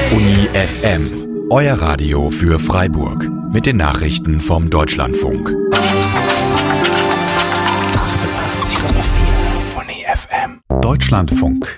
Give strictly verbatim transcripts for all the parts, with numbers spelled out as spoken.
Uni F M, euer Radio für Freiburg. Mit den Nachrichten vom Deutschlandfunk. achtundachtzig Komma vier Uni F M. Deutschlandfunk.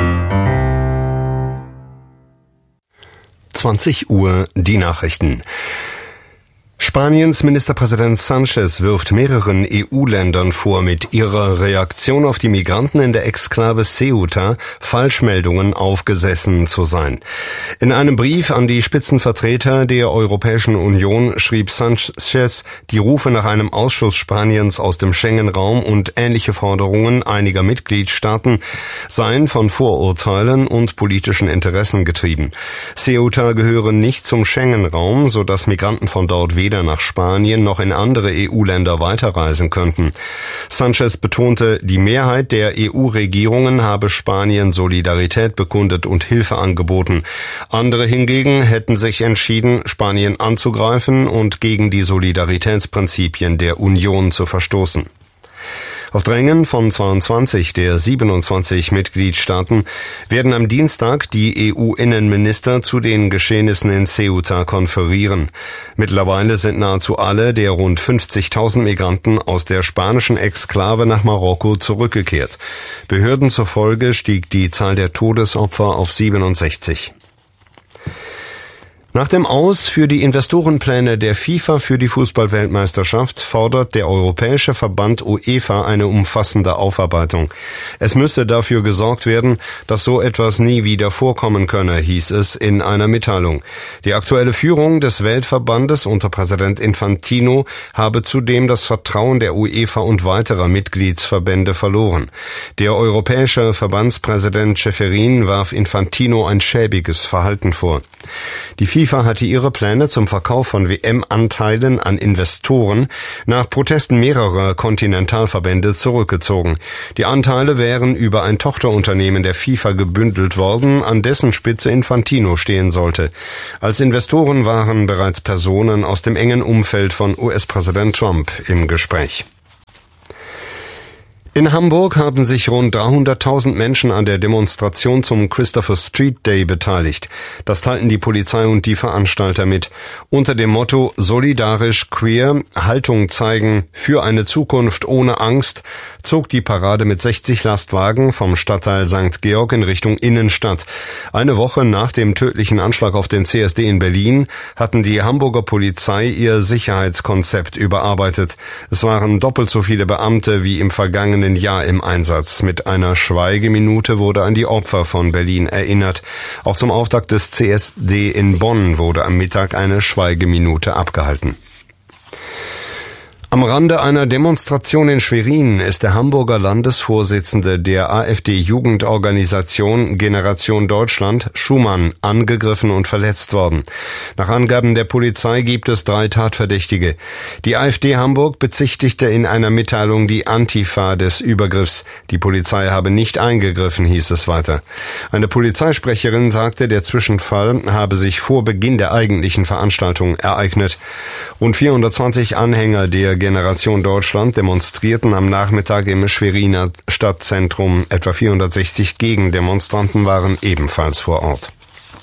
zwanzig Uhr, die Nachrichten. Spaniens Ministerpräsident Sánchez wirft mehreren E U-Ländern vor, mit ihrer Reaktion auf die Migranten in der Exklave Ceuta Falschmeldungen aufgesessen zu sein. In einem Brief an die Spitzenvertreter der Europäischen Union schrieb Sánchez, die Rufe nach einem Ausschuss Spaniens aus dem Schengen-Raum und ähnliche Forderungen einiger Mitgliedstaaten seien von Vorurteilen und politischen Interessen getrieben. Ceuta gehöre nicht zum Schengen-Raum, sodass Migranten von dort weder nach Spanien noch in andere E U-Länder weiterreisen könnten. Sánchez betonte, die Mehrheit der E U-Regierungen habe Spanien Solidarität bekundet und Hilfe angeboten. Andere hingegen hätten sich entschieden, Spanien anzugreifen und gegen die Solidaritätsprinzipien der Union zu verstoßen. Auf Drängen von zweiundzwanzig der siebenundzwanzig Mitgliedstaaten werden am Dienstag die E U-Innenminister zu den Geschehnissen in Ceuta konferieren. Mittlerweile sind nahezu alle der rund fünfzigtausend Migranten aus der spanischen Exklave nach Marokko zurückgekehrt. Behörden zufolge stieg die Zahl der Todesopfer auf siebenundsechzig. Nach dem Aus für die Investorenpläne der FIFA für die Fußball-Weltmeisterschaft fordert der Europäische Verband UEFA eine umfassende Aufarbeitung. Es müsse dafür gesorgt werden, dass so etwas nie wieder vorkommen könne, hieß es in einer Mitteilung. Die aktuelle Führung des Weltverbandes unter Präsident Infantino habe zudem das Vertrauen der UEFA und weiterer Mitgliedsverbände verloren. Der europäische Verbandspräsident Ceferin warf Infantino ein schäbiges Verhalten vor. Die FIFA hatte ihre Pläne zum Verkauf von W M-Anteilen an Investoren nach Protesten mehrerer Kontinentalverbände zurückgezogen. Die Anteile wären über ein Tochterunternehmen der FIFA gebündelt worden, an dessen Spitze Infantino stehen sollte. Als Investoren waren bereits Personen aus dem engen Umfeld von U S-Präsident Trump im Gespräch. In Hamburg haben sich rund dreihunderttausend Menschen an der Demonstration zum Christopher Street Day beteiligt. Das teilten die Polizei und die Veranstalter mit. Unter dem Motto Solidarisch Queer, Haltung zeigen für eine Zukunft ohne Angst, zog die Parade mit sechzig Lastwagen vom Stadtteil Sankt Georg in Richtung Innenstadt. Eine Woche nach dem tödlichen Anschlag auf den C S D in Berlin hatten die Hamburger Polizei ihr Sicherheitskonzept überarbeitet. Es waren doppelt so viele Beamte wie im vergangenen Jahr im Einsatz. Mit einer Schweigeminute wurde an die Opfer von Berlin erinnert. Auch zum Auftakt des C S D in Bonn wurde am Mittag eine Schweigeminute abgehalten. Am Rande einer Demonstration in Schwerin ist der Hamburger Landesvorsitzende der AfD-Jugendorganisation Generation Deutschland, Schumann, angegriffen und verletzt worden. Nach Angaben der Polizei gibt es drei Tatverdächtige. Die AfD Hamburg bezichtigte in einer Mitteilung die Antifa des Übergriffs. Die Polizei habe nicht eingegriffen, hieß es weiter. Eine Polizeisprecherin sagte, der Zwischenfall habe sich vor Beginn der eigentlichen Veranstaltung ereignet. Rund vierhundertzwanzig Anhänger der Generation Deutschland demonstrierten am Nachmittag im Schweriner Stadtzentrum. Etwa vierhundertsechzig Gegendemonstranten waren ebenfalls vor Ort.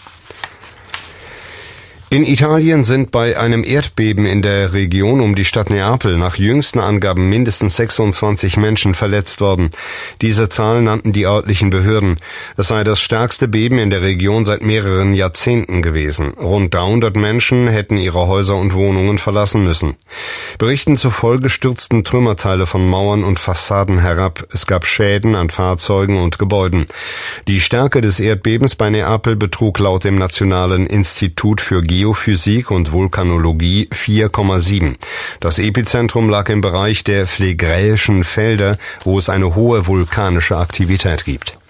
In Italien sind bei einem Erdbeben in der Region um die Stadt Neapel nach jüngsten Angaben mindestens sechsundzwanzig Menschen verletzt worden. Diese Zahl nannten die örtlichen Behörden. Es sei das stärkste Beben in der Region seit mehreren Jahrzehnten gewesen. Rund dreihundert Menschen hätten ihre Häuser und Wohnungen verlassen müssen. Berichten zufolge stürzten Trümmerteile von Mauern und Fassaden herab. Es gab Schäden an Fahrzeugen und Gebäuden. Die Stärke des Erdbebens bei Neapel betrug laut dem Nationalen Institut für Geophysik und Vulkanologie vier Komma sieben. Das Epizentrum lag im Bereich der Phlegräischen Felder, wo es eine hohe vulkanische Aktivität gibt.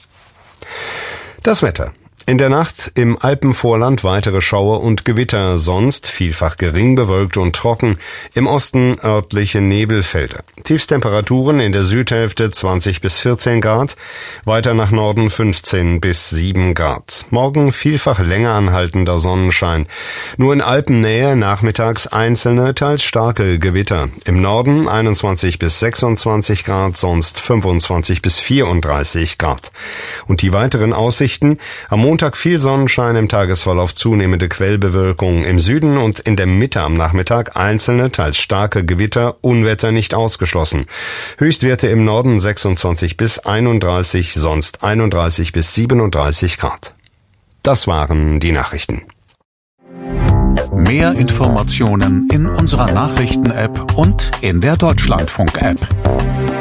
Das Wetter. In der Nacht im Alpenvorland weitere Schauer und Gewitter, sonst vielfach gering bewölkt und trocken, im Osten örtliche Nebelfelder. Tiefstemperaturen in der Südhälfte zwanzig bis vierzehn Grad, weiter nach Norden fünfzehn bis sieben Grad. Morgen vielfach länger anhaltender Sonnenschein. Nur in Alpennähe nachmittags einzelne, teils starke Gewitter. Im Norden einundzwanzig bis sechsundzwanzig Grad, sonst fünfundzwanzig bis vierunddreißig Grad. Und die weiteren Aussichten: am Montag Montag viel Sonnenschein, im Tagesverlauf zunehmende Quellbewölkung im Süden und in der Mitte am Nachmittag einzelne, teils starke Gewitter, Unwetter nicht ausgeschlossen. Höchstwerte im Norden sechsundzwanzig bis einunddreißig, sonst einunddreißig bis siebenunddreißig Grad. Das waren die Nachrichten. Mehr Informationen in unserer Nachrichten-App und in der Deutschlandfunk-App.